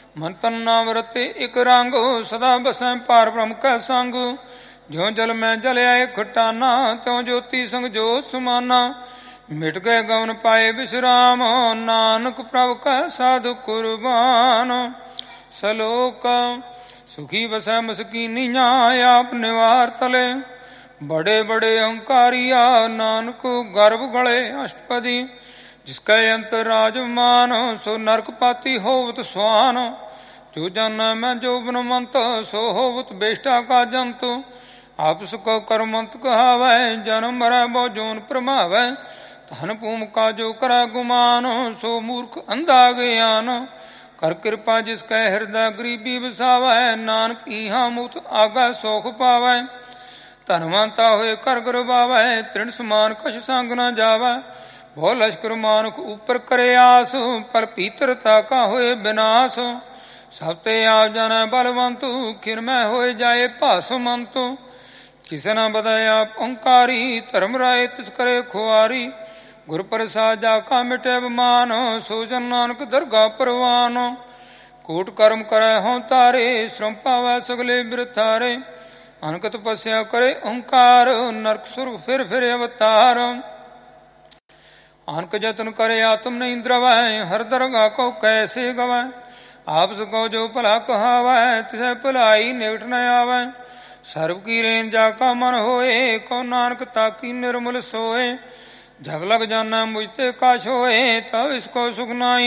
ਮਨ ਤਨ ਨਾ ਵਰਤੇ ਇਕ ਰੰਗ, ਸਦਾ ਬਸੈ ਪਾਰ ਬ੍ਰਹਮ ਕੈ ਸੰਗ। ਜਿਉ ਜਲ ਮੈਂ ਜਲ ਆਏ ਖਟਾਨਾ, ਤਿਉ ਜੋਤੀ ਸੰਗ ਜੋਤ ਸਮਾਨਾ। ਮਿਟ ਗਏ ਗਵਨ ਪਾਏ ਵਿਸਰਾਮ, ਨਾਨਕ ਪ੍ਰਭ ਕੈ ਸਾਧੁ ਕੁਰਬਾਨ। ਸਲੋਕ ਸੁਖੀ ਵਸੈ ਮਸਕੀਨੀਆਂ, ਆਪ ਨਿਵਾਰ ਤਲੇ। ਬੜੇ ਬੜੇ ਅਹੰਕਾਰੀਆ, ਨਾਨਕ ਗਰਭ ਗਲੇ ਅਸ਼ਟਪਦੀ। ਜਿਸ ਕੈ ਅੰਤਰ ਰਾਜਮਾਨ, ਸੋ ਨਰਕ ਪਾਤੀ ਹੋਵਤ ਸਵਾਨ। ਜੋ ਜਾਨੈ ਮੈਂ ਜੋ ਬਨਵੰਤ, ਸੋ ਹੋਵਤ ਬੇਸ਼ਟਾ ਕਾ ਜੰਤ। ਆਪਸ ਕੋ ਕਰਮੰਤ ਕਹਾਵੈ, ਜਨਮ ਮਰੈ ਬਹੁ ਜੋਨ ਭਰਮਾਵੈ। ਧਨ ਭੂਮਿਕਾ ਜੋ ਕਰੈ ਗੁਮਾਨ, ਸੋ ਮੂਰਖ ਅੰਧਾ ਗਿਆਨ। ਕਰ ਕਿਰਪਾ ਜਿਸ ਕੈ ਹਿਰਦੈ ਗਰੀਬੀ ਵਸਾਵੈ, ਨਾਨਕ ਈਹਾਂ ਮੁਕਤ ਆਗੈ ਸੋਖ ਪਾਵੈ। ਧਨਵੰਤਾ ਹੋਏ ਕਰ ਗਰਬਾਵੈ, ਤ੍ਰਿਣ ਸਮਾਨ ਕਛ ਸੰਗ ਨ ਜਾਵੈ। ਬਹੁ ਲਸ਼ਕਰ ਮਾਨੁਖ ਉਪਰ ਕਰੇ ਆਸ, ਪਰ ਪੀਤਰਤਾ ਕਾ ਹੋਏ ਬਿਨਾਸ਼। ਸਭ ਤੇ ਆਪ ਜਾਣੈ ਬਲਵੰਤ, ਖਿਰਮੈ ਹੋਏ ਜਾਏ ਭਾਸਮੰਤ। ਕਿਸੇ ਨ ਬਦੈ ਆਪ ਓੰਕਾਰੀ, ਧਰਮ ਰਾਏ ਤਿਸ ਕਰੇ ਖੁਆਰੀ। ਗੁਰ ਪ੍ਰਸਾਦ ਜਾ ਕਾ ਮਿਟੇ ਬਮਾਨ, ਸੋ ਜਨ ਨਾਨਕ ਦਰਗਾ ਪਰਵਾਨ। ਕੋਟ ਕਰਮ ਕਰੈ ਹਉ ਤਾਰੇ, ਸ਼ਰਮ ਪਾਵੈ ਸਗਲੇ ਬਿਰਥਾਰੇ। ਅਨਕ ਤਪੱਸਿਆ ਕਰੇ ਓੰਕਾਰ, ਨਰਕ ਸੁਰਗ ਫਿਰ ਫਿਰ ਅਵਤਾਰ। ਅਨਕ ਜਤਨ ਕਰੇ ਆਤਮ ਨਹੀਂ ਦਰਵੈ, ਹਰ ਦਰਗਾ ਕੋ ਕੈਸੇ ਗਵੈ। ਆਪਸ ਕੋ ਜੋ ਭਲਾ ਕਹਾਵੈ, ਤਿਸੈ ਭਲਾਈ ਨਿਕਟ ਨ ਆਵੈ। ਸਰਬ ਕੀ ਰੇਨ ਜਾ ਕਾ ਮਨ ਹੋਏ, ਕੋ ਨਾਨਕ ਤਾਕੀ ਨਿਰਮਲ ਸੋਏ। ਜਬ ਲਗ ਜਾਨਾ ਮੁਝ ਤੇ ਕਾਛ ਹੋਏ, ਤਬ ਇਸ ਕੋ ਸੁਖ ਨਾਈ।